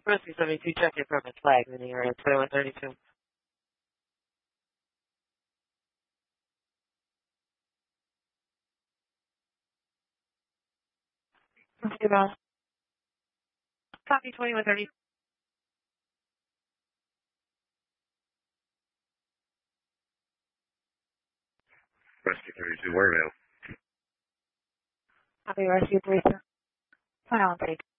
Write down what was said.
Rescue 72, check your permit flag in the area 2132. Okay, boss. Copy 2130. Rescue 32, where now? Copy, Rescue 3. File on page.